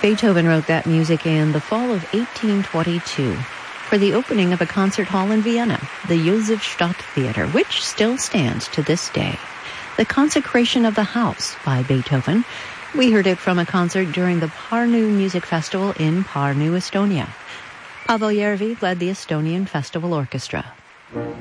Beethoven wrote that music in the fall of 1822 for the opening of a concert hall in Vienna, the Josefstadt Theater, which still stands to this day. The Consecration of the House by Beethoven. We heard it from a concert during the Pärnu Music Festival in Pärnu, Estonia. Pavel Järvi led the Estonian Festival Orchestra.